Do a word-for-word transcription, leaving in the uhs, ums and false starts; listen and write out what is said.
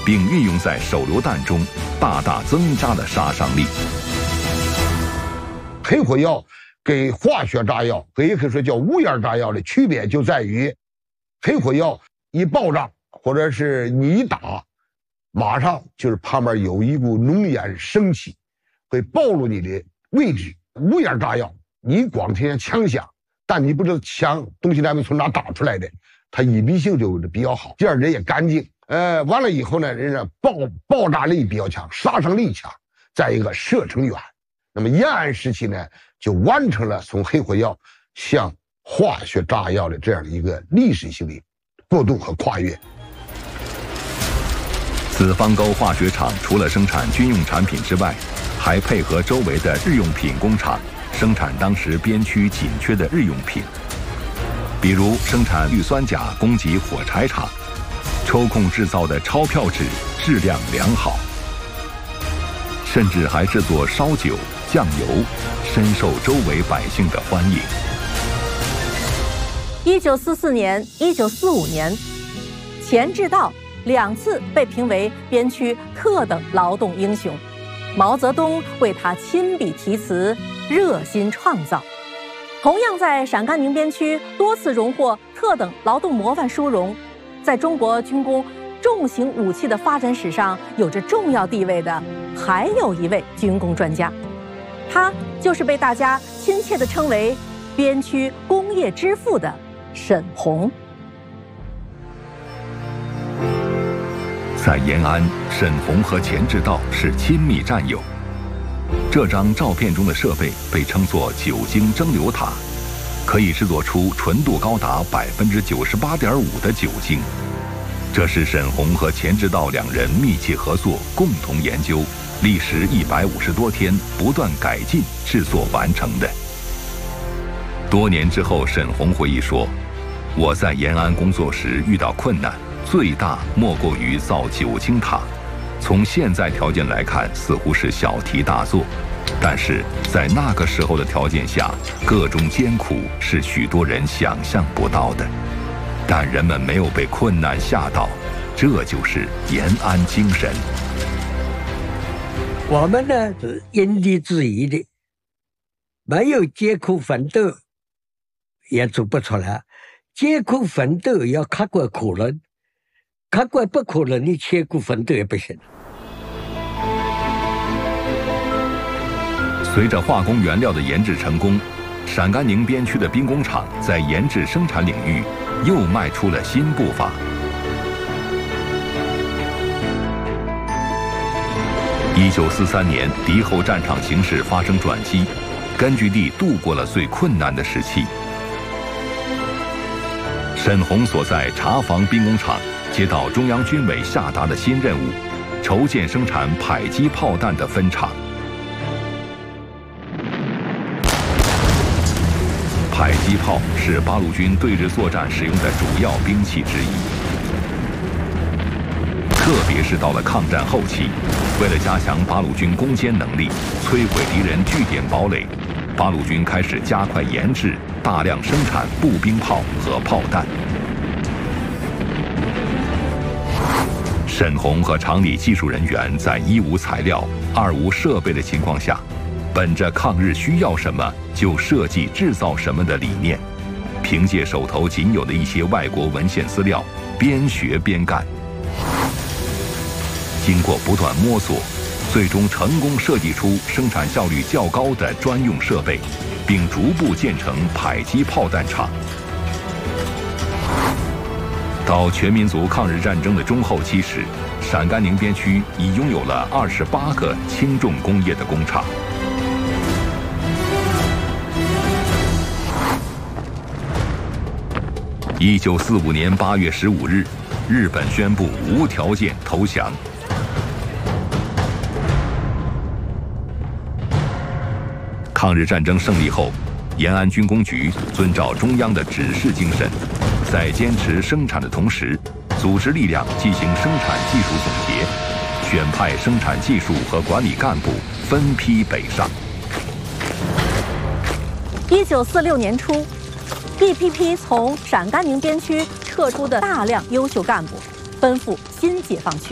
并运用在手榴弹中，大大增加了杀伤力。 黑火药跟化学炸药，也可以说叫无烟炸药的区别就在于，黑火药一爆炸或者是你一打，马上就是旁边有一股浓烟升起，会暴露你的位置。无烟炸药，你光听见枪响，但你不知道枪东西南北从哪打出来的，它隐蔽性就比较好，这样人也干净。呃，完了以后呢，人家爆爆炸力比较强，杀伤力强，再一个射程远。那么延安时期呢，就完成了从黑火药向化学炸药的这样的一个历史性的过渡和跨越。 此方沟化学厂除了生产军用产品之外，还配合周围的日用品工厂生产当时边区紧缺的日用品，比如生产氯酸钾供给火柴厂，抽空制造的钞票纸质量良好，甚至还制作烧酒、酱油，深受周围百姓的欢迎。 一九四四年、一九四五年，钱志道两次被评为边区特等劳动英雄，毛泽东为他亲笔题词，热心创造。同样在陕甘宁边区多次荣获特等劳动模范殊荣，在中国军工重型武器的发展史上有着重要地位的，还有一位军工专家，他就是被大家亲切地称为边区工业之父的沈鸿。 在延安，沈鸿和钱志道是亲密战友。这张照片中的设备被称作酒精蒸馏塔，可以制作出纯度高达百分之九十八点五的酒精。这是沈鸿和钱志道两人密切合作，共同研究，历时一百五十多天，不断改进制作完成的。多年之后，沈鸿回忆说：“我在延安工作时遇到困难，最大莫过于造酒精塔。从现在条件来看，似乎是小题大做，但是在那个时候的条件下，各种艰苦是许多人想象不到的。但人们没有被困难吓倒，这就是延安精神。” 我们呢是因地制宜的，没有艰苦奋斗也做不出来。艰苦奋斗要刻过苦难，刻过不可能的艰苦奋斗也不行。 随着化工原料的研制成功，陕甘宁边区的兵工厂在研制生产领域又迈出了新步伐。一九四三年，敌后战场形势发生转机，根据地度过了最困难的时期。沈鸿所在茶房兵工厂接到中央军委下达的新任务，筹建生产迫击炮弹的分厂。迫击炮是八路军对日作战使用的主要兵器之一，特别是到了抗战后期，为了加强八路军攻坚能力，摧毁敌人据点堡垒，八路军开始加快研制，大量生产步兵炮和炮弹。沈鸿和厂里技术人员在一无材料、二无设备的情况下，本着抗日需要什么就设计制造什么的理念，凭借手头仅有的一些外国文献资料，边学边干。经过不断摸索，最终成功设计出生产效率较高的专用设备，并逐步建成迫击炮弹厂。到全民族抗日战争的中后期时，陕甘宁边区已拥有了二十八个轻重工业的工厂。一九四五年八月十五日，日本宣布无条件投降。抗日战争胜利后，延安军工局遵照中央的指示精神，在坚持生产的同时，组织力量进行生产技术总结，选派生产技术和管理干部分批北上。 一九四六年初，一批批从陕甘宁边区撤出的大量优秀干部，奔赴新解放区。